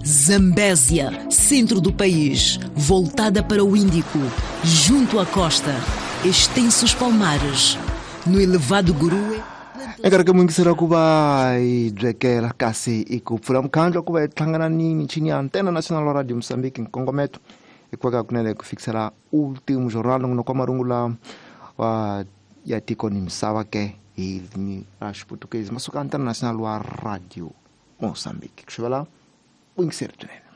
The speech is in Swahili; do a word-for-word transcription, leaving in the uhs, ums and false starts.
Zambésia, centro do país, voltada para o Índico, junto à costa, extensos palmares. No elevado Gurue, ekareke mwingisira kuba idrekela kasi ikupfula mkhandlo kuba itlhangana ni michini ya Antena Nacional Radio Moçambique nkongometo ikweka kunele kufikisela último jornal no kwa marungula wa ya tiko ni msawa ke ni acho português masuka Antena Nacional wa Radio Moçambique kushivala mwingisira tunene